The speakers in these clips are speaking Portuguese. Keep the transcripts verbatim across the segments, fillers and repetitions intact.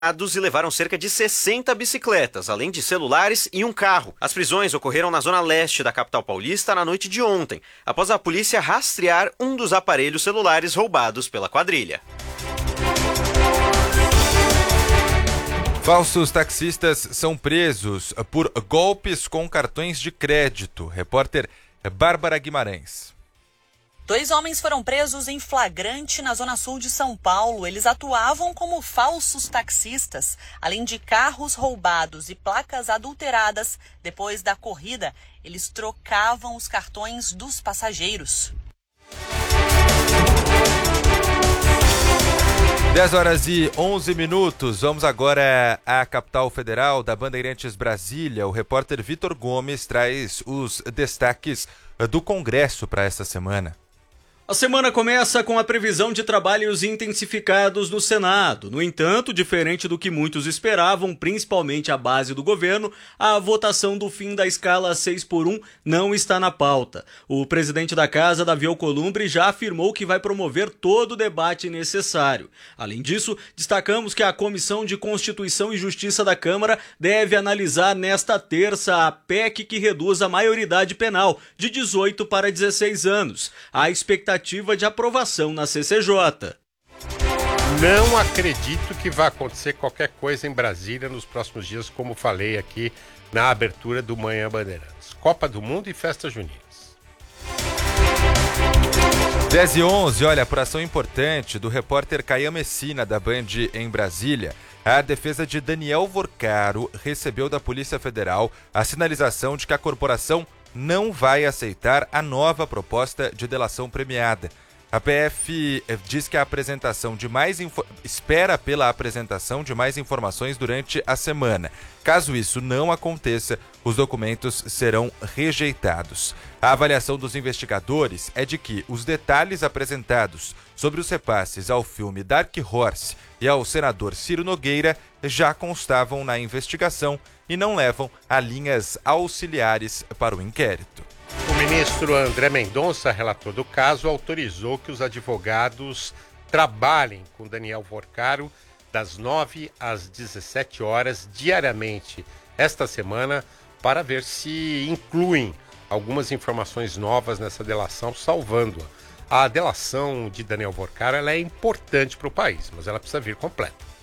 e levaram cerca de sessenta bicicletas, além de celulares e um carro. As prisões ocorreram na zona leste da capital paulista na noite de ontem, após a polícia rastrear um dos aparelhos celulares roubados pela quadrilha. Falsos taxistas são presos por golpes com cartões de crédito. Repórter Bárbara Guimarães. Dois homens foram presos em flagrante na zona sul de São Paulo. Eles atuavam como falsos taxistas, além de carros roubados e placas adulteradas. Depois da corrida, eles trocavam os cartões dos passageiros. dez horas e onze minutos. Vamos agora à capital federal da Bandeirantes Brasília. O repórter Vitor Gomes traz os destaques do Congresso para esta semana. A semana começa com a previsão de trabalhos intensificados no Senado. No entanto, diferente do que muitos esperavam, principalmente a base do governo, a votação do fim da escala seis por um não está na pauta. O presidente da Casa, Davi Alcolumbre, já afirmou que vai promover todo o debate necessário. Além disso, destacamos que a Comissão de Constituição e Justiça da Câmara deve analisar nesta terça a P E C que reduz a maioridade penal de dezoito para dezesseis anos. A expectativa de aprovação na C C J. Não acredito que vá acontecer qualquer coisa em Brasília nos próximos dias, como falei aqui na abertura do Manhã Bandeirantes. Copa do Mundo e festas juninas. dez e onze, olha, apuração importante do repórter Caian Messina, da Band em Brasília. A defesa de Daniel Vorcaro recebeu da Polícia Federal a sinalização de que a corporação não vai aceitar a nova proposta de delação premiada. A P F diz que a apresentação de mais info... espera pela apresentação de mais informações durante a semana. Caso isso não aconteça, os documentos serão rejeitados. A avaliação dos investigadores é de que os detalhes apresentados sobre os repasses ao filme Dark Horse e ao senador Ciro Nogueira já constavam na investigação e não levam a linhas auxiliares para o inquérito. O ministro André Mendonça, relator do caso, autorizou que os advogados trabalhem com Daniel Vorcaro das nove às dezessete horas diariamente esta semana para ver se incluem algumas informações novas nessa delação, salvando-a. A delação de Daniel Vorcaro ela é importante para o país, mas ela precisa vir completa.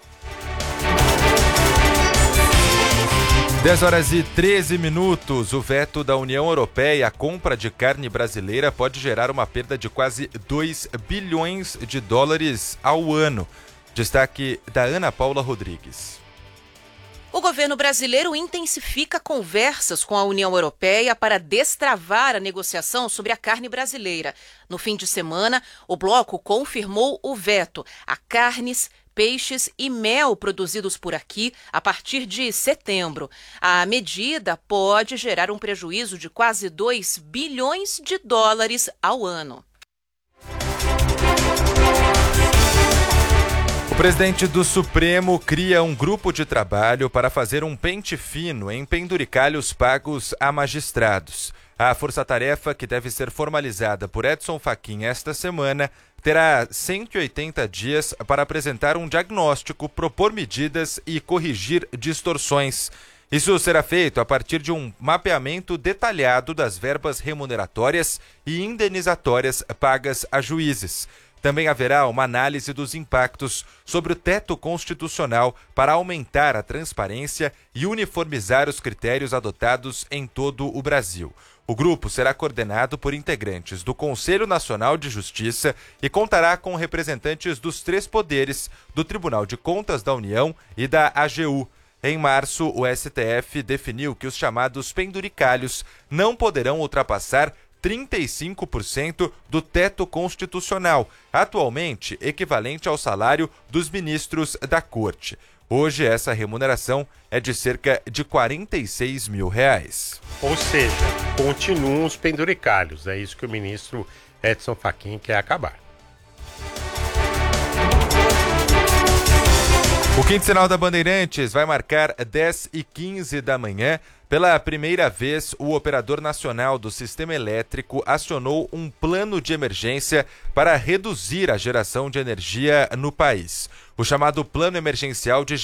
dez horas e treze minutos. O veto da União Europeia à compra de carne brasileira pode gerar uma perda de quase dois bilhões de dólares ao ano. Destaque da Ana Paula Rodrigues. O governo brasileiro intensifica conversas com a União Europeia para destravar a negociação sobre a carne brasileira. No fim de semana, o bloco confirmou o veto a carnes, peixes e mel produzidos por aqui a partir de setembro. A medida pode gerar um prejuízo de quase dois bilhões de dólares ao ano. O presidente do Supremo cria um grupo de trabalho para fazer um pente fino em penduricalhos pagos a magistrados. A força-tarefa, que deve ser formalizada por Edson Fachin esta semana, terá cento e oitenta dias para apresentar um diagnóstico, propor medidas e corrigir distorções. Isso será feito a partir de um mapeamento detalhado das verbas remuneratórias e indenizatórias pagas a juízes. Também haverá uma análise dos impactos sobre o teto constitucional para aumentar a transparência e uniformizar os critérios adotados em todo o Brasil. O grupo será coordenado por integrantes do Conselho Nacional de Justiça e contará com representantes dos três poderes, do Tribunal de Contas da União e da A G U. Em março, o S T F definiu que os chamados penduricalhos não poderão ultrapassar trinta e cinco por cento do teto constitucional, atualmente equivalente ao salário dos ministros da Corte. Hoje, essa remuneração é de cerca de quarenta e seis mil reais. Ou seja, continuam os penduricalhos. É isso que o ministro Edson Fachin quer acabar. O quinto sinal da Bandeirantes vai marcar dez e quinze da manhã. Pela primeira vez, o Operador Nacional do Sistema Elétrico acionou um plano de emergência para reduzir a geração de energia no país. O chamado Plano Emergencial de